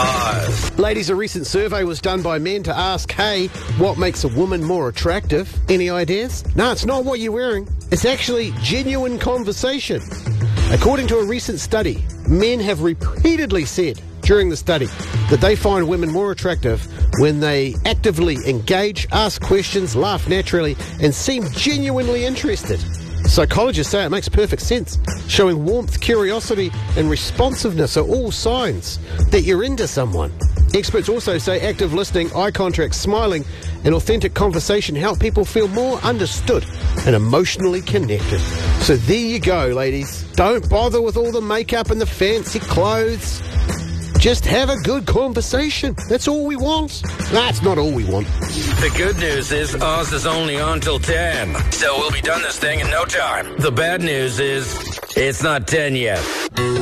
Oz. Ladies, a recent survey was done by men to ask, hey, what makes a woman more attractive? Any ideas? No, it's not what you're wearing. It's actually genuine conversation. According to a recent study, men have repeatedly said during the study that they find women more attractive when they actively engage, ask questions, laugh naturally, and seem genuinely interested. Psychologists say it makes perfect sense. Showing warmth, curiosity, and responsiveness are all signs that you're into someone. Experts also say active listening, eye contact, smiling, and authentic conversation help people feel more understood and emotionally connected. So there you go, ladies. Don't bother with all the makeup and the fancy clothes. Just have a good conversation. That's all we want. That's not all we want. The good news is Oz is only on till 10, so we'll be done this thing in no time. The bad news is it's not 10 yet.